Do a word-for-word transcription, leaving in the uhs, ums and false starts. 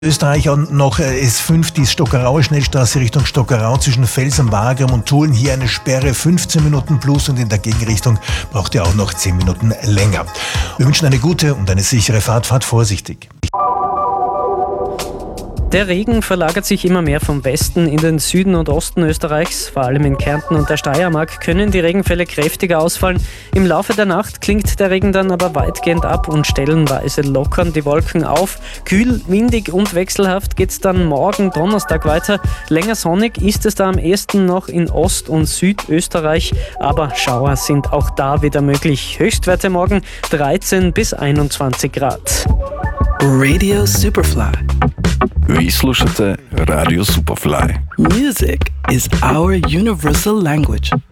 Österreich und noch S fünf, die Stockerauer Schnellstraße Richtung Stockerau zwischen Fels am Wagram und Tulln. Hier eine Sperre, fünfzehn Minuten plus, und in der Gegenrichtung braucht ihr auch noch zehn Minuten länger. Wir wünschen eine gute und eine sichere Fahrt. Fahrt vorsichtig. Der Regen verlagert sich immer mehr vom Westen in den Süden und Osten Österreichs. Vor allem in Kärnten und der Steiermark können die Regenfälle kräftiger ausfallen. Im Laufe der Nacht klingt der Regen dann aber weitgehend ab und stellenweise lockern die Wolken auf. Kühl, windig und wechselhaft geht es dann morgen Donnerstag weiter. Länger sonnig ist es da am ehesten noch in Ost- und Südösterreich, aber Schauer sind auch da wieder möglich. Höchstwerte morgen dreizehn bis einundzwanzig Grad. Radio Superfly. Vi slušate Radio Superfly. Music is our universal language.